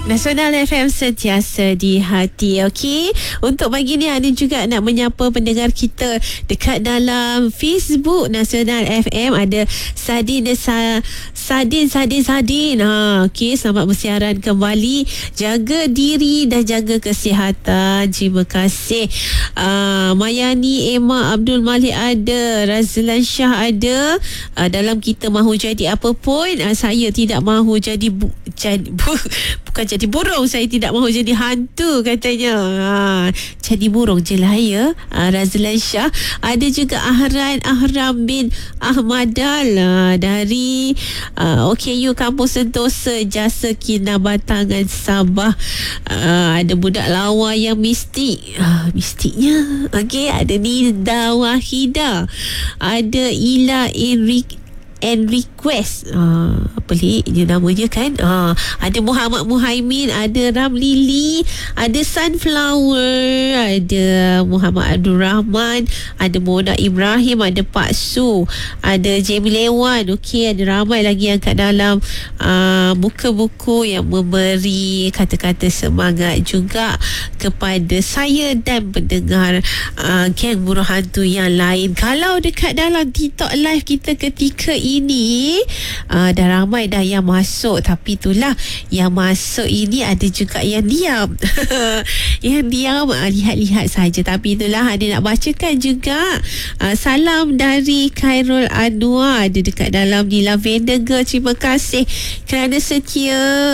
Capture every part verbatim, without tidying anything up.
Nasional F M sentiasa di hati. Okey, untuk pagi ni ada juga nak menyapa pendengar kita dekat dalam Facebook Nasional F M. Ada Sadin Sa, Sadin Sadin Sadin. Ha, okey, selamat bersiaran kembali. Jaga diri dan jaga kesihatan. Terima kasih. Uh, Mayani Emma Abdul Malik ada, Razlan Shah ada. Uh, dalam kita mahu jadi apa pun, uh, saya tidak mahu jadi bu, jadi bu, bukan jadi burung, saya tidak mahu jadi hantu katanya. Ha, jadi burung je lah ya. Ha, Razlan Shah. Ada juga Ahran Ahram bin Ahmadal ha, dari uh, O K U Kampus Sentosa, Jasa Kinabatangan Sabah. Ha, ada budak lawa yang mistik. Ha, mistiknya. Okey, ada Nida Wahida. Ada Ila Enrique and request uh, pelik je namanya kan. uh, ada Muhammad Muhaimin, ada Ramli Lee, ada Sunflower, ada Muhammad Abdul Rahman, ada Mona Ibrahim, ada Pak Su, ada Jamie Lewan. Okey, ada ramai lagi yang kat dalam uh, buka buku yang memberi kata-kata semangat juga kepada saya dan pendengar uh, geng buruh hantu yang lain. Kalau dekat dalam TikTok live kita ketika ini uh, dah ramai dah yang masuk, tapi itulah yang masuk ini ada juga yang diam. Yang diam uh, lihat-lihat saja, tapi itulah ada nak bacakan juga. Uh, salam dari Khairul Anwar ada dekat dalam di Lavender Girl. Terima kasih kerana setia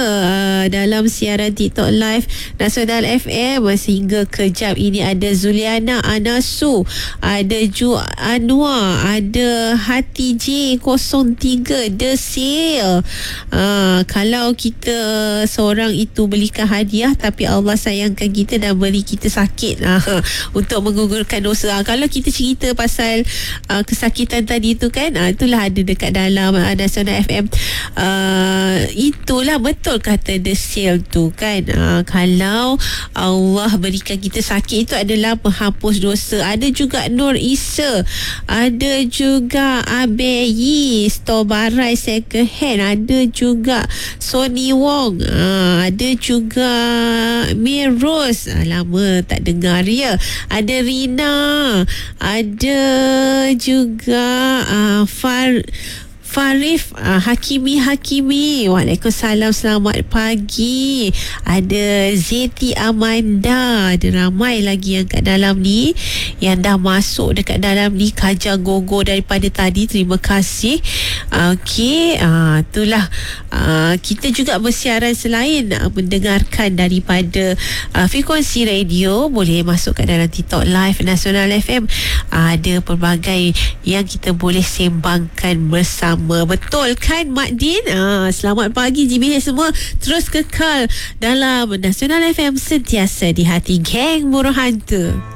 uh, dalam siaran TikTok live Nasional F M sehingga ke jam ini. Ada Zuliana Anasu, ada Ju Anwar, ada Hati J kosong tiga The Sale. Uh, kalau kita seorang itu belikan hadiah tapi Allah sayangkan kita dan beri kita sakit uh, untuk menggugurkan dosa. Uh, kalau kita cerita pasal uh, kesakitan tadi tu kan, uh, itulah ada dekat dalam uh, Nasional F M. Uh, itulah betul kata The Sale tu kan. Uh, kalau Allah berikan kita sakit itu adalah menghapus dosa. Ada juga Nur Isa, ada juga Abeyi Store Barai Second Hand, ada juga Sony Wong, ha, ada juga Miros, ha, lama tak dengar ya. Ada Rina, ada juga uh, Far Farif uh, Hakimi Hakimi. Waalaikumsalam, selamat pagi. Ada Zeti Amanda, ada ramai lagi yang kat dalam ni yang dah masuk dekat dalam ni. Kaja Gogo daripada tadi, terima kasih. Okey, uh, itulah uh, kita juga bersiaran selain uh, mendengarkan daripada uh, frekuensi radio, boleh masuk kat dalam TikTok live Nasional F M. Uh, ada pelbagai yang kita boleh sembangkan bersama. Betul kan Mak Din? Ah, selamat pagi G B H semua. Terus kekal dalam Nasional F M sentiasa di hati geng buruh hantu.